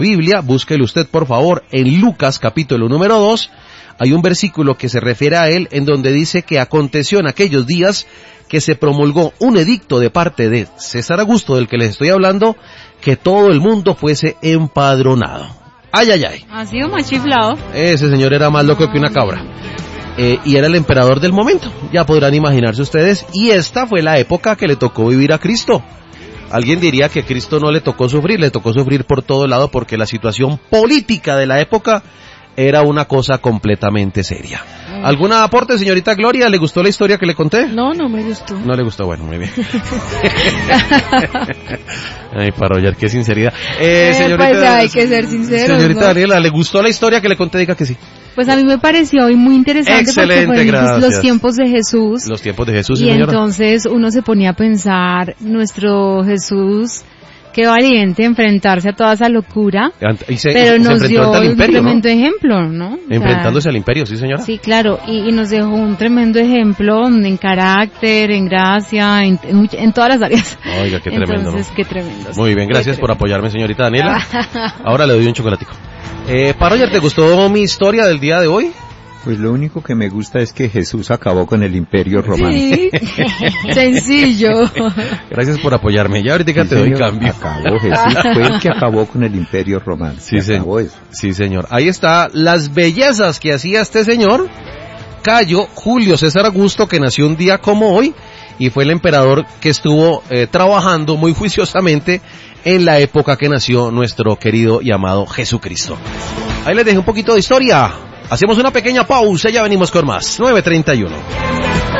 Biblia, búsquelo usted por favor en Lucas capítulo número 2, hay un versículo que se refiere a él en donde dice que aconteció en aquellos días que se promulgó un edicto de parte de César Augusto, del que les estoy hablando, que todo el mundo fuese empadronado. Ay, ay, ay. Ha sido más chiflado. Ese señor era más loco que una cabra. Y era el emperador del momento, ya podrán imaginarse ustedes, y esta fue la época que le tocó vivir a Cristo. Alguien diría que a Cristo no le tocó sufrir por todo lado porque la situación política de la época era una cosa completamente seria. ¿Algún aporte, señorita Gloria? ¿Le gustó la historia que le conté? No, no me gustó. No le gustó, bueno, muy bien. Ay, Parroyar, qué sinceridad. Señorita, pues hay que ser sinceros, señorita ¿no? Daniela, ¿le gustó la historia que le conté? Diga que sí. Pues a mí me pareció hoy muy interesante. Excelente, porque fueron gracias. Los tiempos de Jesús. Los tiempos de Jesús, y señora. entonces uno se ponía a pensar, nuestro Jesús, qué valiente enfrentarse a toda esa locura, pero nos dio un tremendo ejemplo, ¿no? Enfrentándose al imperio, sí, señora. Sí, claro, y nos dejó un tremendo ejemplo en carácter, en gracia, en todas las áreas. Oiga, qué tremendo. Entonces, ¿no? Qué tremendo. Muy bien, gracias por apoyarme, señorita Daniela. Ahora le doy un chocolatico. Parroyer, ¿te gustó mi historia del día de hoy? Pues lo único que me gusta es que Jesús acabó con el imperio romano. Sí, sencillo. Gracias por apoyarme. Ya ahorita Sí, te doy señor, cambio. Acabó Jesús, fue el que acabó con el imperio romano. Sí, acabó eso. Sí, señor. Ahí está las bellezas que hacía este señor, Cayo Julio César Augusto, que nació un día como hoy y fue el emperador que estuvo trabajando muy juiciosamente en la época que nació nuestro querido y amado Jesucristo. Ahí les dejé un poquito de historia. Hacemos una pequeña pausa y ya venimos con más. 9:31.